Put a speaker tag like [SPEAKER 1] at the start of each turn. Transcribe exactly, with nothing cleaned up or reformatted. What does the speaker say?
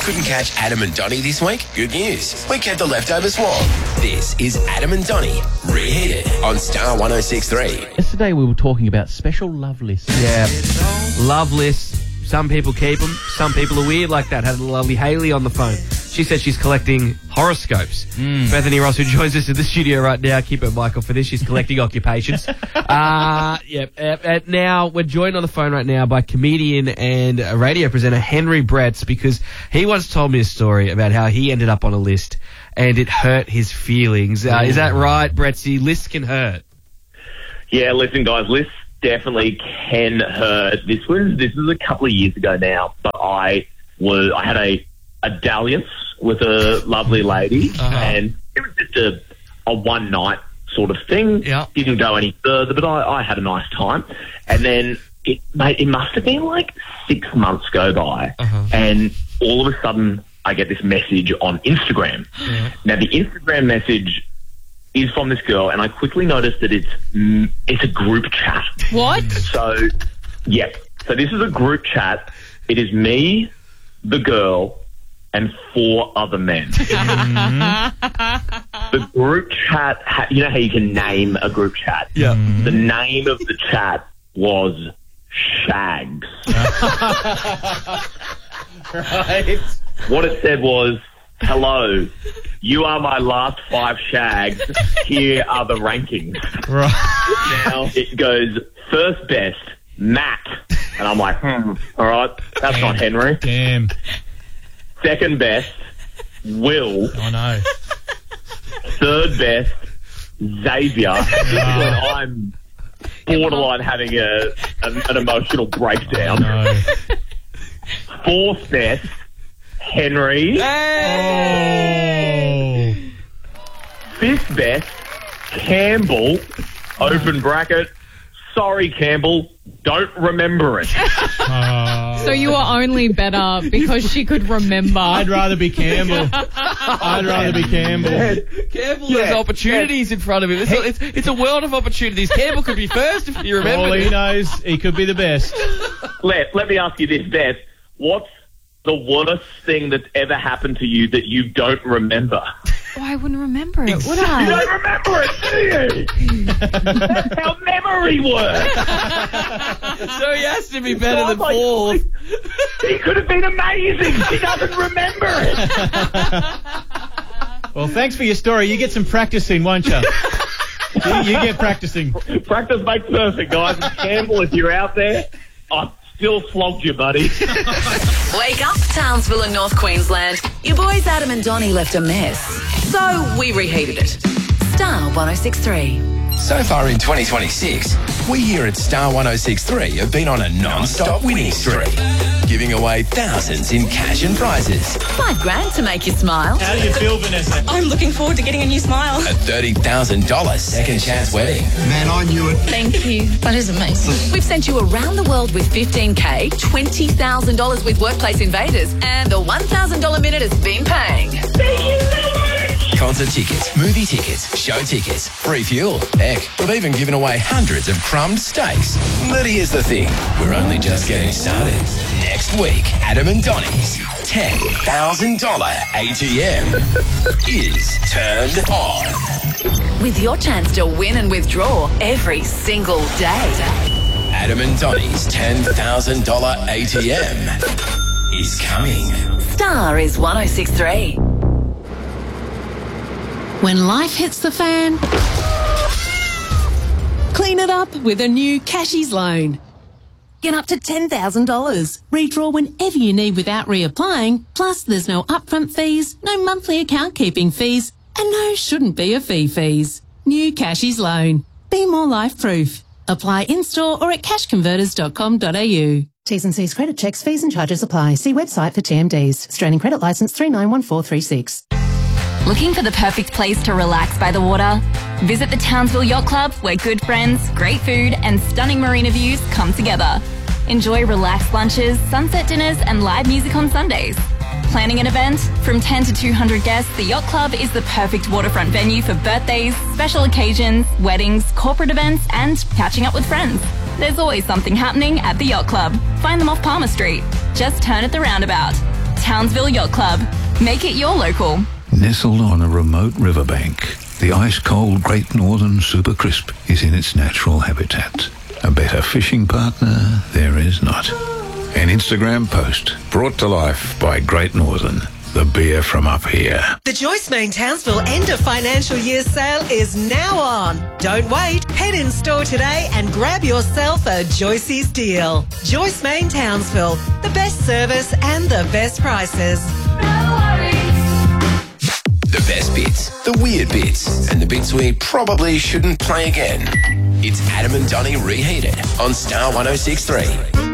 [SPEAKER 1] Couldn't catch Adam and Donnie this week? Good news. We kept the leftovers warm. This is Adam and Donnie Reheated on Star one oh six point three.
[SPEAKER 2] Yesterday we were talking about special love lists.
[SPEAKER 3] Yeah, love lists. Some people keep them. Some people are weird like that. Had a lovely Hayley on the phone. She said she's collecting horoscopes. Mm. Bethany Ross, who joins us in the studio right now, keep her mic off for this. She's collecting occupations. Uh, yep. Uh, uh, now, we're joined on the phone right now by comedian and radio presenter Henry Bretts, because he once told me a story about how he ended up on a list and it hurt his feelings. Uh, is that right, Brettsy? Lists can hurt.
[SPEAKER 4] Yeah, listen, guys, lists definitely can hurt. This was this was a couple of years ago now, but I was I had a a dalliance with a lovely lady, uh-huh. and it was just a a one night sort of thing.
[SPEAKER 3] Yeah.
[SPEAKER 4] Didn't go any further, but I, I had a nice time. And then it mate, it must have been like six months go by, uh-huh. and all of a sudden I get this message on Instagram. Yeah. Now the Instagram message is from this girl, and I quickly noticed that it's mm, it's a group chat.
[SPEAKER 5] What?
[SPEAKER 4] So, yeah. So this is a group chat. It is me, the girl, and four other men. Mm-hmm. The group chat, ha- you know how you can name a group chat?
[SPEAKER 3] Yeah. Mm-hmm.
[SPEAKER 4] The name of the chat was Shags.
[SPEAKER 3] Right.
[SPEAKER 4] What it said was, hello, you are my last five shags. Here are the rankings.
[SPEAKER 3] Right.
[SPEAKER 4] Now it goes first best, Matt. And I'm like, hmm, all right, that's
[SPEAKER 6] Damn.
[SPEAKER 4] not Henry.
[SPEAKER 6] Damn.
[SPEAKER 4] Second best, Will.
[SPEAKER 6] Oh, no.
[SPEAKER 4] Third best, Xavier. When I'm borderline having a, a an emotional breakdown.
[SPEAKER 6] Oh, no.
[SPEAKER 4] Fourth best, Henry.
[SPEAKER 6] Hey!
[SPEAKER 4] Oh. Fifth best, Campbell. Open bracket. Sorry, Campbell. Don't remember it.
[SPEAKER 6] Uh,
[SPEAKER 5] So you were only better because she could remember.
[SPEAKER 6] I'd rather be Campbell. I'd rather be Campbell.
[SPEAKER 3] Campbell
[SPEAKER 4] Yeah,
[SPEAKER 3] has opportunities in front of him. It's a, it's, it's a world of opportunities. Campbell could be first if you remember.
[SPEAKER 6] All he knows, he could be the best.
[SPEAKER 4] Let, let me ask you this, Beth. What's the worst thing that's ever happened to you that you don't remember?
[SPEAKER 5] Oh, I wouldn't remember it, would
[SPEAKER 4] You
[SPEAKER 5] I?
[SPEAKER 4] don't remember it, do you? That's how memory works.
[SPEAKER 3] So he has to be better
[SPEAKER 4] Oh
[SPEAKER 3] than
[SPEAKER 4] my
[SPEAKER 3] fourth.
[SPEAKER 4] He could have been amazing. She doesn't remember it.
[SPEAKER 6] Well, thanks for your story. You get some practicing, won't you? you, you get practicing.
[SPEAKER 4] Practice makes perfect, guys. And Campbell, if you're out there, I still flogged you, buddy.
[SPEAKER 7] Wake up, Townsville and North Queensland. Your boys Adam and Donnie left a mess, so we reheated it. Star one oh six point three.
[SPEAKER 1] So far in twenty twenty-six, we here at Star one oh six point three have been on a non-stop winning streak, giving away thousands in cash and prizes.
[SPEAKER 7] Five grand to make you smile.
[SPEAKER 6] How do you feel, Vanessa?
[SPEAKER 8] I'm looking forward to getting a new smile.
[SPEAKER 1] A thirty thousand dollars second chance wedding.
[SPEAKER 9] Man, I knew it.
[SPEAKER 8] Thank you. That is amazing.
[SPEAKER 7] We've sent you around the world with fifteen K, twenty thousand dollars with Workplace Invaders, and the one thousand dollars minute has been paying. Thank you so much.
[SPEAKER 1] Concert tickets, movie tickets, show tickets, free fuel. Heck, we've even given away hundreds of crumbed steaks. But here's the thing, we're only just getting started. Next week, Adam and Donnie's ten thousand dollars A T M is turned on.
[SPEAKER 7] With your chance to win and withdraw every single day.
[SPEAKER 1] Adam and Donnie's ten thousand dollars A T M is coming.
[SPEAKER 7] Star is one oh six point three.
[SPEAKER 10] When life hits the fan, clean it up with a new Cashies loan. Get up to ten thousand dollars. Redraw whenever you need without reapplying. Plus, there's no upfront fees, no monthly account keeping fees, and no shouldn't be a fee fees. New Cashies loan. Be more life proof. Apply in-store or at cash converters dot com dot a u.
[SPEAKER 11] T's and C's credit checks, fees and charges apply. See website for T M Ds. Australian Credit Licence three nine one four three six.
[SPEAKER 12] Looking for the perfect place to relax by the water? Visit the Townsville Yacht Club, where good friends, great food and stunning marina views come together. Enjoy relaxed lunches, sunset dinners and live music on Sundays. Planning an event? From ten to two hundred guests, the Yacht Club is the perfect waterfront venue for birthdays, special occasions, weddings, corporate events and catching up with friends. There's always something happening at the Yacht Club. Find them off Palmer Street. Just turn at the roundabout. Townsville Yacht Club. Make it your local.
[SPEAKER 9] Nestled on a remote riverbank, the ice-cold Great Northern Super Crisp is in its natural habitat. A better fishing partner there is not. An Instagram post brought to life by Great Northern, the beer from up here.
[SPEAKER 13] The Joyce Main Townsville end of financial year sale is now on. Don't wait. Head in store today and grab yourself a Joyce's deal. Joyce Main Townsville, the best service and the best prices.
[SPEAKER 1] The best bits, the weird bits, and the bits we probably shouldn't play again. It's Adam and Donnie Reheated on Star one oh six point three.